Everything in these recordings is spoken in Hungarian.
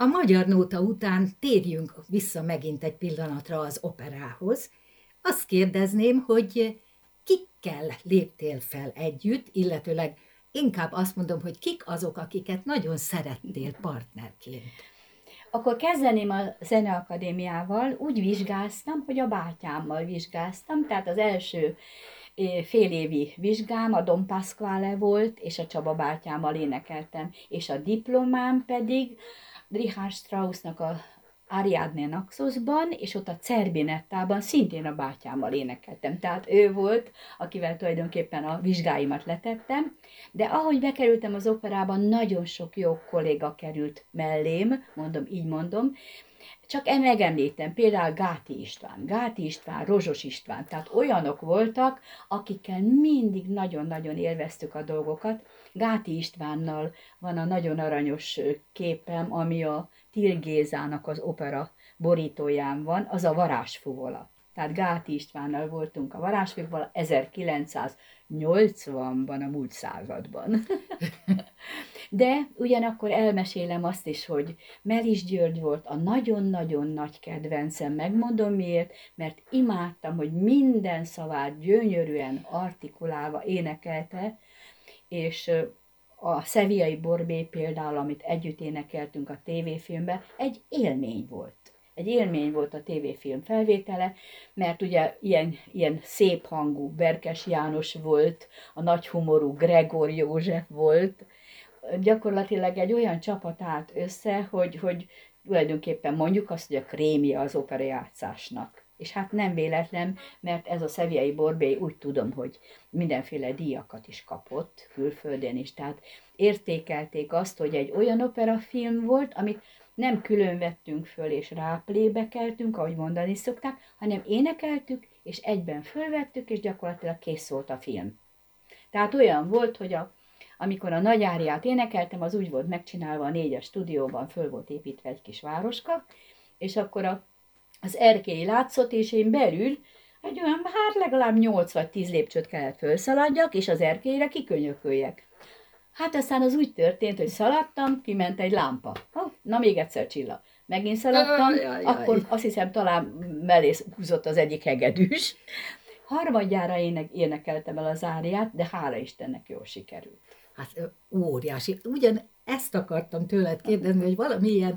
A magyar nóta után térjünk vissza megint egy pillanatra az operához. Azt kérdezném, hogy kikkel léptél fel együtt, illetőleg inkább azt mondom, hogy kik azok, akiket nagyon szerettél partnerként. Akkor kezdeném a Zeneakadémiával, úgy vizsgáztam, hogy a bátyámmal vizsgáztam, tehát az első félévi vizsgám a Don Pasquale volt, és a Csaba bátyámmal énekeltem, és a diplomám pedig Richard Straussnak a Ariadne Naxosban, és ott a Cerbinettában szintén a bátyámmal énekeltem. Tehát ő volt, akivel tulajdonképpen a vizsgáimat letettem, de ahogy bekerültem az operában, nagyon sok jó kolléga került mellém, így mondom, csak megemlítem, például Gáti István, Rozsos István, tehát olyanok voltak, akikkel mindig nagyon-nagyon élveztük a dolgokat. Gáti Istvánnal van a nagyon aranyos képem, ami a Till Gézának az opera borítóján van, az a Varázsfuvola. Tehát Gáti Istvánnal voltunk a Varázsfuvola 1980-ban, a múlt században. De ugyanakkor elmesélem azt is, hogy Melis György volt a nagyon-nagyon nagy kedvencem, megmondom miért, mert imádtam, hogy minden szavát gyönyörűen artikulálva énekelte, és a Sevillai Borbé például, amit együtt énekeltünk a tévéfilmben, egy élmény volt. Egy élmény volt a tévéfilm felvétele, mert ugye ilyen szép hangú Berkes János volt, a nagy humorú Gregor József volt, gyakorlatilag egy olyan csapat állt össze, hogy tulajdonképpen mondjuk azt, hogy a krémje az operajátszásnak. És hát nem véletlen, mert ez a Sevillai Borbé úgy tudom, hogy mindenféle díjakat is kapott külföldön is. Tehát értékelték azt, hogy egy olyan operafilm volt, amit nem külön vettünk föl és ráplébekeltünk, ahogy mondani szokták, hanem énekeltük, és egyben fölvettük, és gyakorlatilag kész volt a film. Tehát olyan volt, hogy amikor a nagy áriát énekeltem, az úgy volt megcsinálva a 4-es stúdióban, föl volt építve egy kis városka, és akkor az erkély látszott, és én belül egy olyan, legalább 8 vagy 10 lépcsőt kellett fölszaladjak, és az erkélyre kikönyököljek. Hát aztán az úgy történt, hogy szaladtam, kiment egy lámpa. Na még egyszer csillag. Megint szaladtam, akkor azt hiszem talán mellé húzott az egyik hegedűs. Harmadjára énekeltem el az áriát, de hála Istennek jól sikerült. Hát óriási. Ugyan ezt akartam tőled kérdezni, hogy valamilyen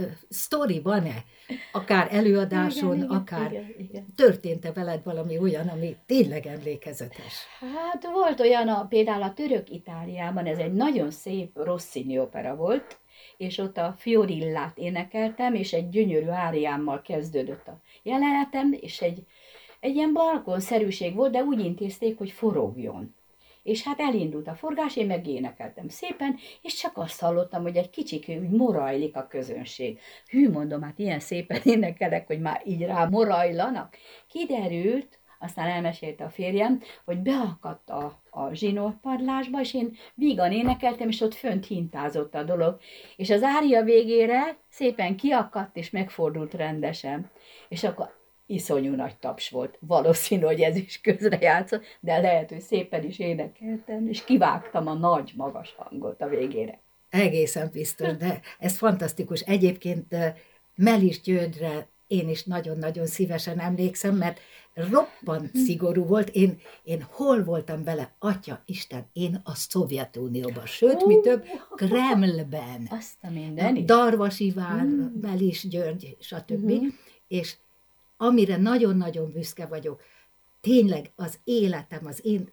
sztori van-e? Akár előadáson, igen, akár igen. Történt-e veled valami olyan, ami tényleg emlékezetes? Hát volt olyan, például a Török Itáliában, ez egy nagyon szép Rossini opera volt, és ott a Fiorillát énekeltem, és egy gyönyörű áriámmal kezdődött a jelenetem, és egy ilyen balkonszerűség volt, de úgy intézték, hogy forogjon. És hát elindult a forgás, én meg énekeltem szépen, és csak azt hallottam, hogy egy kicsikő úgy morajlik a közönség. Hű, mondom, hát ilyen szépen énekelek, hogy már így rá morajlanak. Kiderült, aztán elmesélte a férjem, hogy beakadt a zsinórpadlásba, és én vígan énekeltem, és ott fönt hintázott a dolog. És az ária végére szépen kiakadt, és megfordult rendesen. És akkor iszonyú nagy taps volt. Valószínű, hogy ez is közrejátszott, de lehet, hogy szépen is énekeltem, és kivágtam a nagy, magas hangot a végére. Egészen biztos, de ez fantasztikus. Egyébként Melis Györgyre én is nagyon-nagyon szívesen emlékszem, mert roppant szigorú volt. Én hol voltam vele? Atya Isten, én a Szovjetunióban, sőt, mi több, Kremlben. Azt a minden. Darvas Iván, Melis György, stb. És amire nagyon-nagyon büszke vagyok, tényleg az életem,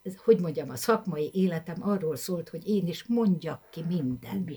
a szakmai életem arról szólt, hogy én is mondjak ki mindent.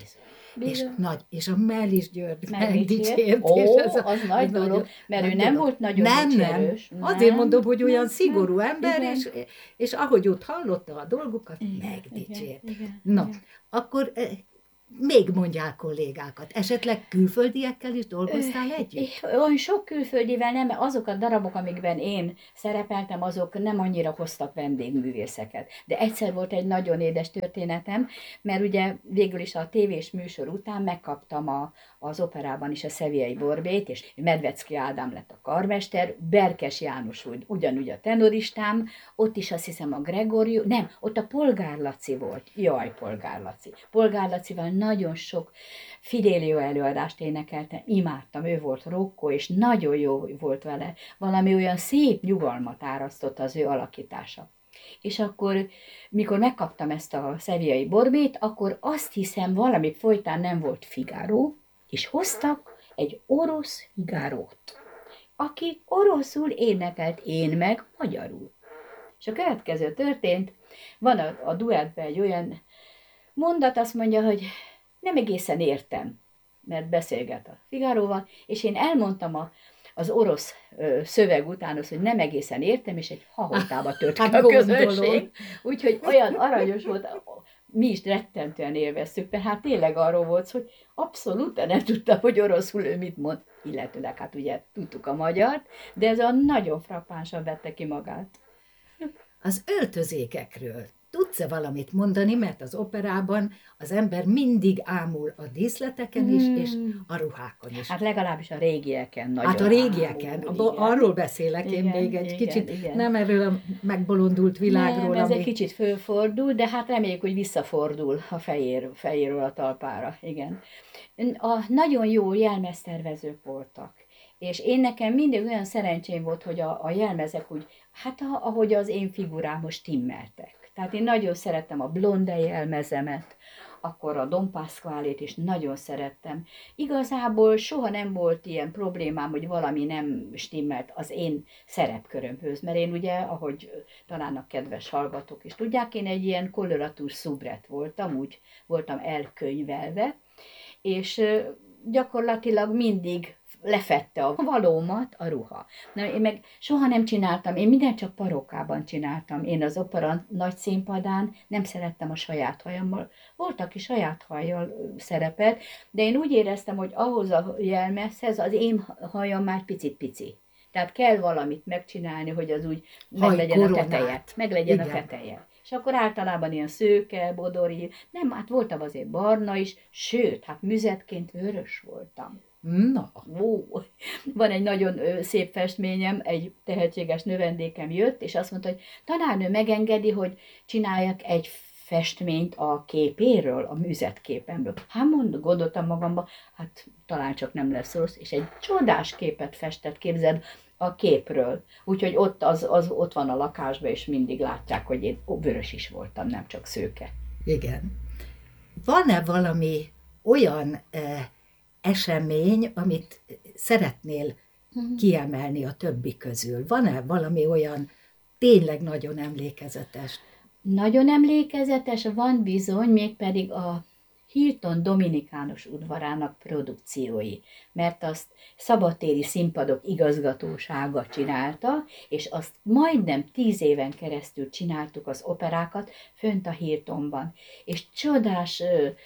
És a Melis György megdicsért. Az nagy dolog, mert ő nem volt nagyon dicserős. Nem. Azért mondom, hogy olyan szigorú ember, és ahogy ott hallotta a dolgokat, megdicsért. Na, akkor még mondják kollégákat. Esetleg külföldiekkel is dolgoztál együtt? Olyan sok külföldivel nem, mert azok a darabok, amikben én szerepeltem, azok nem annyira hoztak vendégművészeket. De egyszer volt egy nagyon édes történetem, mert ugye végül is a tévés műsor után megkaptam az operában is a Sevillai Borbét, és Medvecki Ádám lett a karmester, Berkes János ugyanúgy a tenoristám, ott is azt hiszem a Gregoriu, nem, ott a Polgár Laci volt. Jaj, Polgár Laci. Polgár Lacival nagyon sok Fidelio előadást énekeltem, imádtam, ő volt Rocco, és nagyon jó volt vele. Valami olyan szép nyugalmat árasztott az ő alakítása. És akkor, mikor megkaptam ezt a szeviai borbét, akkor azt hiszem, valami folytán nem volt Figaro, és hoztak egy orosz Figarót, aki oroszul énekelt, én meg magyarul. És a következő történt, van a duettben egy olyan mondat, azt mondja, hogy nem egészen értem, mert beszélget a Figaróval, és én elmondtam az orosz szöveg után azt, hogy nem egészen értem, és egy hahotába tört ki a közönség. Úgyhogy olyan aranyos volt, mi is rettentően élveztük, mert hát tényleg arról volt, hogy abszolút nem tudtam, hogy oroszul ő mit mond, illetőleg hát ugye tudtuk a magyart, de ez a nagyon frappánsan vette ki magát. Az öltözékekről tudsz-e valamit mondani, mert az operában az ember mindig ámul a díszleteken is, és a ruhákon is. Hát legalábbis a régieken nagyon. Hát a régieken, arról beszélek én még egy kicsit, igen. Nem erről a megbolondult világról. Nem, ez egy kicsit fölfordul, de hát reméljük, hogy visszafordul a fejéről a talpára, igen. Nagyon jó jelmeztervezők voltak. És én nekem mindig olyan szerencsém volt, hogy a jelmezek úgy, hát ahogy az én figurámhoz stimmeltek. Tehát én nagyon szerettem a Blonde jelmezemet, akkor a Don Pasquale-t is nagyon szerettem. Igazából soha nem volt ilyen problémám, hogy valami nem stimmelt az én szerepkörömhöz, mert én ugye, ahogy talán a kedves hallgatók is tudják, én egy ilyen koloratúr szubret voltam, úgy voltam elkönyvelve, és gyakorlatilag mindig lefette a valómat a ruha. Na, én meg soha nem csináltam, én mindent csak parókában csináltam. Én az opera nagy színpadán nem szerettem a saját hajammal. Volt, aki saját hajjal szerepelt, de én úgy éreztem, hogy ahhoz a jelmezhez az én hajam már picit-pici. Tehát kell valamit megcsinálni, hogy az úgy meglegyen a teteje. Meglegyen a teteje. És akkor általában ilyen szőke, bodori, nem, hát voltam azért barna is, sőt, hát müzetként vörös voltam. Na. Van egy nagyon szép festményem, egy tehetséges növendékem jött, és azt mondta, hogy tanárnő megengedi, hogy csináljak egy festményt a képéről, a műzetképemből. Hát gondoltam magamba, hát talán csak nem lesz rossz, és egy csodás képet festett, képzeld, a képről. Úgyhogy ott van a lakásban, és mindig látják, hogy én vörös is voltam, nem csak szőke. Igen. Van-e valami olyan esemény, amit szeretnél kiemelni a többi közül? Van-e valami olyan tényleg nagyon emlékezetes? Nagyon emlékezetes van bizony, mégpedig a Hilton Dominikánus udvarának produkciói, mert azt szabadtéri színpadok igazgatósága csinálta, és azt majdnem 10 éven keresztül csináltuk az operákat fönt a Hiltonban. És csodás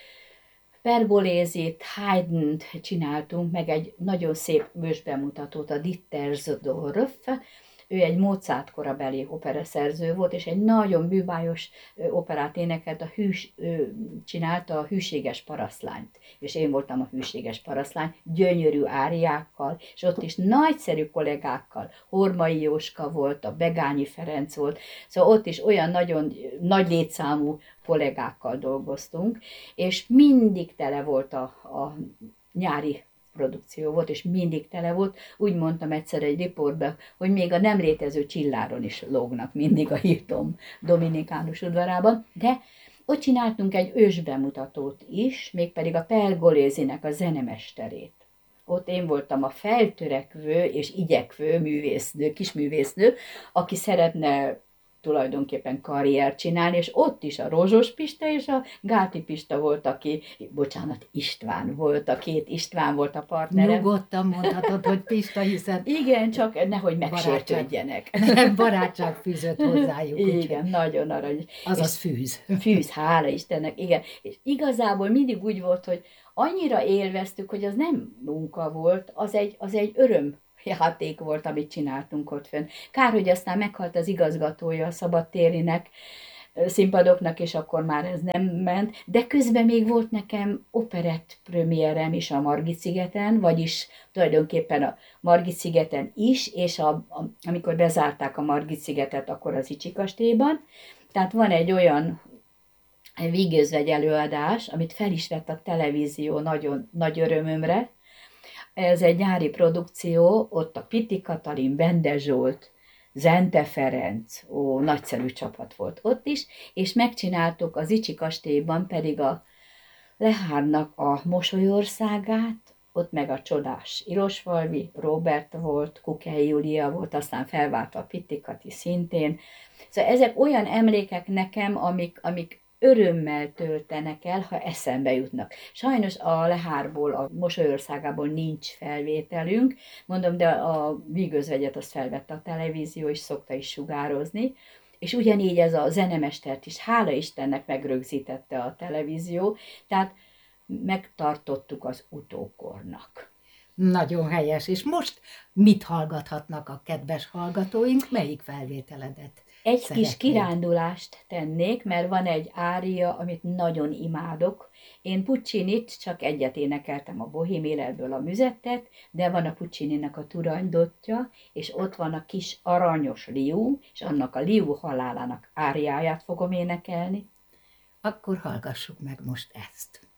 Pergolézit, Haydn-t csináltunk, meg egy nagyon szép ősbemutatót, a Dittersdorf. Ő egy Mozart korabeli operaszerző volt, és egy nagyon bűvályos operát énekelt, csinálta a Hűséges parasztlányt. És én voltam a Hűséges parasztlány, gyönyörű áriákkal, és ott is nagyszerű kollégákkal. Hormai Jóska volt, a Begányi Ferenc volt, szóval ott is olyan nagyon nagy létszámú kollégákkal dolgoztunk, és mindig tele volt a nyári produkció volt, és mindig tele volt. Úgy mondtam egyszer egy riportban, hogy még a nem létező csilláron is lógnak mindig a Hilton Dominikánus udvarában, de ott csináltunk egy ősbemutatót is, mégpedig a Pergolézinek a zenemesterét. Ott én voltam a feltörekvő és igyekvő művésznő, kisművésznő, aki szeretne tulajdonképpen karriert csinálni, és ott is a Rozsos Pista és a Gáti Pista volt, István volt, a két István volt a partnerem. Nyugodtan mondhatod, hogy Pista, hiszen... Igen, csak nehogy megsértődjenek. Barátság fűzött hozzájuk. Igen, nagyon aranyos. Azaz fűz. Fűz, hála Istennek, igen. És igazából mindig úgy volt, hogy annyira élveztük, hogy az nem munka volt, az egy öröm játék volt, amit csináltunk ott fönn. Kár, hogy aztán meghalt az igazgatója a szabadtérinek, színpadoknak, és akkor már ez nem ment, de közben még volt nekem operett premierem is a Margit-szigeten, vagyis tulajdonképpen a Margit-szigeten is, és amikor bezárták a Margit-szigetet, akkor az Icsi kastélyban. Tehát van egy olyan vígözvegy előadás, amit fel is vett a televízió nagyon nagy örömömre. Ez egy nyári produkció, ott a Pitti Katalin, Bende Zsolt, Zente Ferenc, nagyszerű csapat volt ott is, és megcsináltuk az Icsi kastélyban pedig a Lehárnak a Mosolyországát, ott meg a csodás Ilosvalvi, Robert volt, Kukely Júlia volt, aztán felváltva a Pitti Kati szintén. Szóval ezek olyan emlékek nekem, amik örömmel töltenek el, ha eszembe jutnak. Sajnos a Lehárból, a Mosolyországából nincs felvételünk, mondom, de a vígözvegyet azt felvette a televízió, és szokta is sugározni, és ugyanígy ez a zenemestert is, hála Istennek megrögzítette a televízió, tehát megtartottuk az utókornak. Nagyon helyes. És most mit hallgathatnak a kedves hallgatóink? Melyik felvételedet Egy szeretnéd? kis kirándulást tennék, mert van egy ária, amit nagyon imádok. Én Puccinit csak egyet énekeltem, a Bohém életből a Müzettet, de van a Puccininek a Turandotja, és ott van a kis aranyos liú, és annak a liú halálának áriáját fogom énekelni. Akkor hallgassuk meg most ezt.